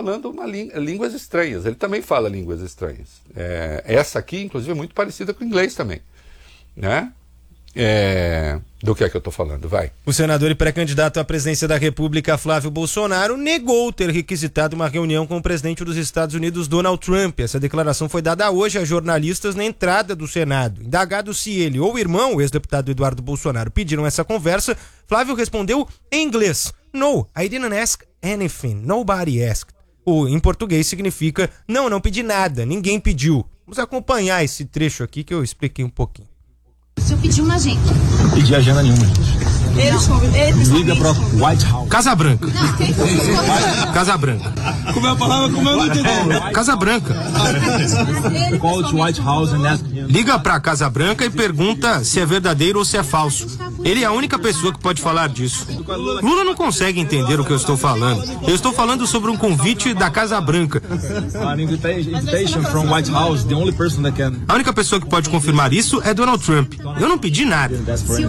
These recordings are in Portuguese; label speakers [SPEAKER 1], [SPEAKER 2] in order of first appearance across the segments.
[SPEAKER 1] falando línguas estranhas. Ele também fala línguas estranhas. Essa aqui, inclusive, é muito parecida com o inglês também, né? Do que é que eu estou falando? Vai.
[SPEAKER 2] O senador e pré-candidato à presidência da República, Flávio Bolsonaro, negou ter requisitado uma reunião com o presidente dos Estados Unidos, Donald Trump. Essa declaração foi dada hoje a jornalistas na entrada do Senado. Indagado se ele ou o irmão, o ex-deputado Eduardo Bolsonaro, pediram essa conversa, Flávio respondeu em inglês: "No, I didn't ask anything. Nobody asked." Em português significa: não pedi nada, ninguém pediu. Vamos acompanhar esse trecho aqui que eu expliquei um pouquinho.
[SPEAKER 3] O senhor pediu uma agenda?
[SPEAKER 4] Pedi agenda nenhuma, gente. Liga pra White House.
[SPEAKER 2] Casa Branca.
[SPEAKER 3] Não, quem foi?
[SPEAKER 2] Casa Branca.
[SPEAKER 4] Como é a palavra? Como eu não entendi?
[SPEAKER 2] Casa Branca.
[SPEAKER 4] Call to White House and ask him.
[SPEAKER 2] Liga pra Casa Branca e pergunta se é verdadeiro ou se é falso. Ele é a única pessoa que pode falar disso. Lula não consegue entender o que eu estou falando. Eu estou falando sobre um convite da Casa Branca.
[SPEAKER 4] An invitation from White House, the only person that can.
[SPEAKER 2] A única pessoa que pode confirmar isso é Donald Trump. Eu não pedi nada.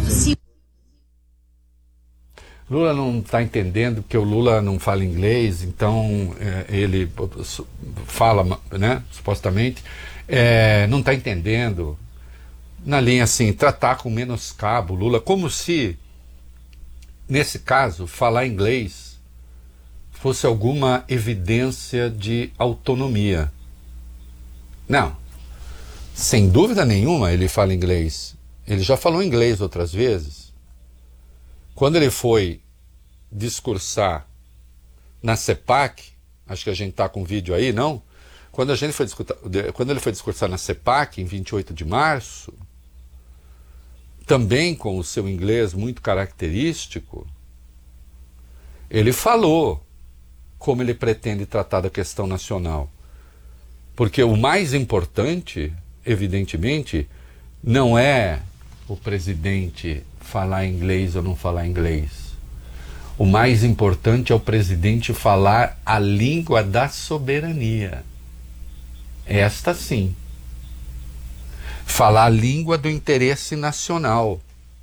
[SPEAKER 1] Lula não está entendendo porque o Lula não fala inglês, então ele fala, né, supostamente, não está entendendo. Na linha assim, tratar com menoscabo Lula, como se, nesse caso, falar inglês fosse alguma evidência de autonomia. Não, sem dúvida nenhuma ele fala inglês. Ele já falou inglês outras vezes. Quando ele foi discursar na CEPAC, acho que a gente está com vídeo aí, não? Quando ele foi discursar na CEPAC, em 28 de março, também com o seu inglês muito característico, ele falou como ele pretende tratar da questão nacional. Porque o mais importante, evidentemente, não é o presidente falar inglês ou não falar inglês. O mais importante é o presidente falar a língua da soberania. Esta sim. Falar a língua do interesse nacional.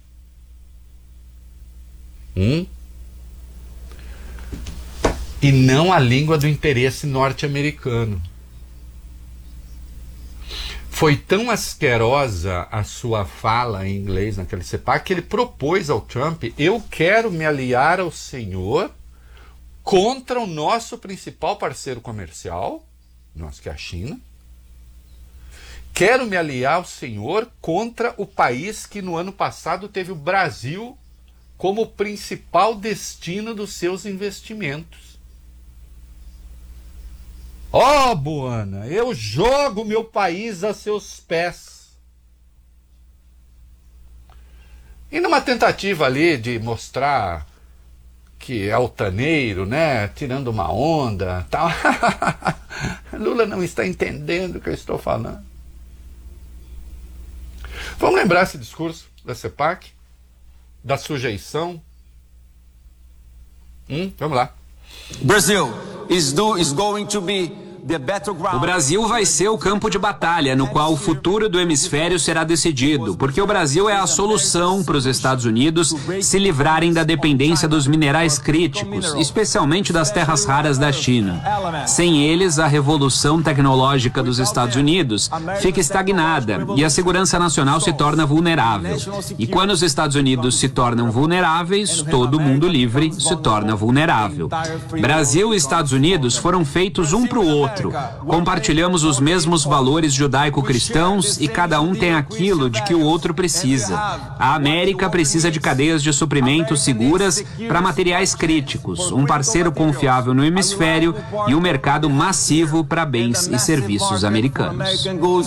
[SPEAKER 1] E não a língua do interesse norte-americano. Foi tão asquerosa a sua fala em inglês naquele CEPAC que ele propôs ao Trump: eu quero me aliar ao senhor contra o nosso principal parceiro comercial, nosso que é a China. Quero me aliar ao senhor contra o país que no ano passado teve o Brasil como principal destino dos seus investimentos. Ó, Buana, eu jogo meu país a seus pés. E numa tentativa ali de mostrar que é altaneiro, né, tirando uma onda, tal. Lula não está entendendo o que eu estou falando. Vamos lembrar esse discurso da CEPAC, da sujeição? Vamos lá.
[SPEAKER 5] Brazil is going to be the battleground.
[SPEAKER 6] O Brasil vai ser o campo de batalha no qual o futuro do hemisfério será decidido, porque o Brasil é a solução para os Estados Unidos se livrarem da dependência dos minerais críticos, especialmente das terras raras da China. Sem eles, a revolução tecnológica dos Estados Unidos fica estagnada e a segurança nacional se torna vulnerável. E quando os Estados Unidos se tornam vulneráveis, todo mundo livre se torna vulnerável. Brasil e Estados Unidos foram feitos um para o outro. Compartilhamos os mesmos valores judaico-cristãos e cada um tem aquilo de que o outro precisa. A América precisa de cadeias de suprimento seguras para materiais críticos, um parceiro confiável no hemisfério e um mercado massivo para bens e serviços americanos.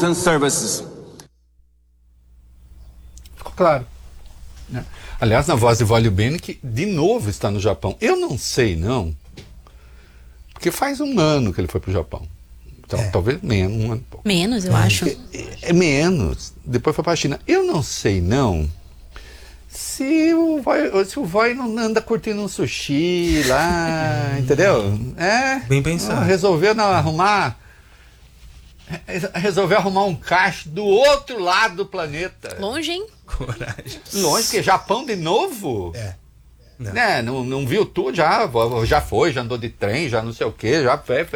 [SPEAKER 1] Ficou claro. Aliás, na voz de Vólio Bene, que de novo está no Japão. Eu não sei, não. Porque faz um ano que ele foi para o Japão. Então, talvez menos, um ano e pouco.
[SPEAKER 7] Menos, eu acho.
[SPEAKER 1] É menos. Depois foi para a China. Eu não sei, não, se o Voi não anda curtindo um sushi lá, entendeu?
[SPEAKER 2] Bem pensado.
[SPEAKER 1] Resolveu arrumar um caixa do outro lado do planeta.
[SPEAKER 7] Longe, hein?
[SPEAKER 2] Coragem.
[SPEAKER 1] Longe, porque Japão de novo?
[SPEAKER 2] Não.
[SPEAKER 1] Não viu tudo, já foi, já andou de trem, já não sei o que, já foi.